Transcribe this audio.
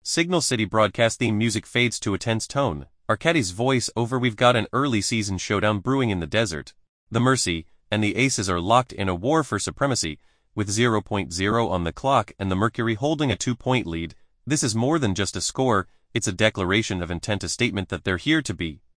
Signal City broadcast theme music fades to a tense tone. Arcadi's voice over. We've got an early season showdown brewing in the desert. The Mercy and the Aces are locked in a war for supremacy, with 0.0 on the clock and the Mercury holding a 2-point lead. This is more than just a score, it's a declaration of intent, a statement that they're here to be.